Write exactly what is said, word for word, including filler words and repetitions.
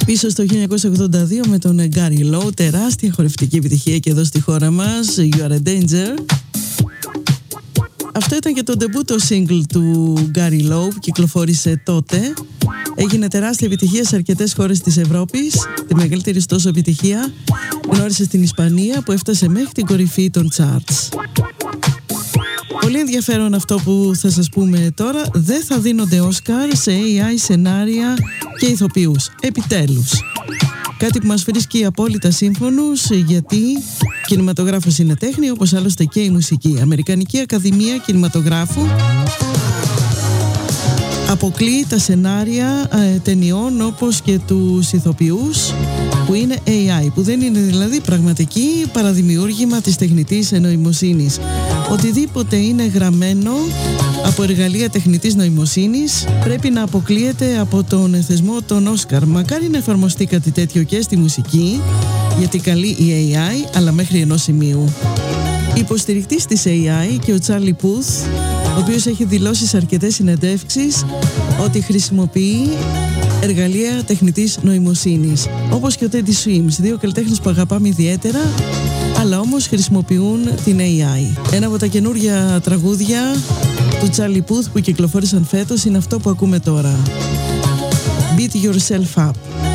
Πίσω στο χίλια εννιακόσια ογδόντα δύο με τον Gary Lowe, τεράστια χορευτική επιτυχία και εδώ στη χώρα μας, You Are a Danger. Αυτό ήταν και το ντεμπούτο single του Gary Lowe που κυκλοφόρησε τότε. Έγινε τεράστια επιτυχία σε αρκετές χώρες της Ευρώπης. Τη μεγαλύτερη ωστόσο επιτυχία γνώρισε στην Ισπανία που έφτασε μέχρι την κορυφή των charts. Πολύ ενδιαφέρον αυτό που θα σας πούμε τώρα. Δεν θα δίνονται Όσκαρ σε έι άι σενάρια και ηθοποιούς. Επιτέλους. Κάτι που μας βρίσκει απόλυτα σύμφωνους, γιατί κινηματογράφος είναι τέχνη, όπως άλλωστε και η μουσική. Αμερικανική Ακαδημία Κινηματογράφου αποκλείει τα σενάρια ε, ταινιών όπως και τους ηθοποιούς που είναι έι άι, που δεν είναι δηλαδή πραγματική παραδημιούργημα της τεχνητής νοημοσύνης. Οτιδήποτε είναι γραμμένο από εργαλεία τεχνητής νοημοσύνης πρέπει να αποκλείεται από τον θεσμό των Όσκαρ. Μακάρι να εφαρμοστεί κάτι τέτοιο και στη μουσική, γιατί καλεί η έι άι, αλλά μέχρι ενός σημείου. Υποστηρικτής της έι άι και ο Τσάρλι Πουθ, ο οποίος έχει δηλώσει σε αρκετές συνεντεύξεις ότι χρησιμοποιεί εργαλεία τεχνητής νοημοσύνης, όπως και ο Τέντι Σουίμς, δύο καλλιτέχνες που αγαπάμε ιδιαίτερα, αλλά όμως χρησιμοποιούν την έι άι. Ένα από τα καινούργια τραγούδια του Τσάρλι Πουθ που κυκλοφόρησαν φέτος είναι αυτό που ακούμε τώρα. Beat Yourself Up.